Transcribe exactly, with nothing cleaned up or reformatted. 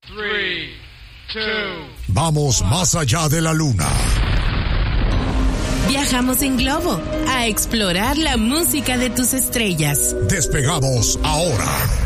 three, two. Vamos más allá de la luna. Viajamos en globo a explorar la música de tus estrellas. Despegamos ahora.